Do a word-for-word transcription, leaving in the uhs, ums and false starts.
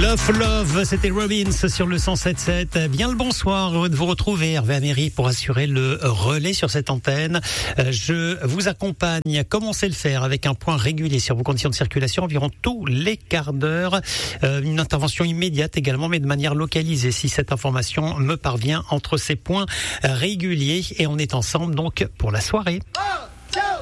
Love Love, c'était Robbins sur le cent sept sept. Bien le bonsoir, heureux de vous retrouver, Hervé Améry, pour assurer le relais sur cette antenne. Je vous accompagne, comme on sait le faire, avec un point régulier sur vos conditions de circulation environ tous les quarts d'heure. Une intervention immédiate également, mais de manière localisée, si cette information me parvient entre ces points réguliers. Et on est ensemble donc pour la soirée.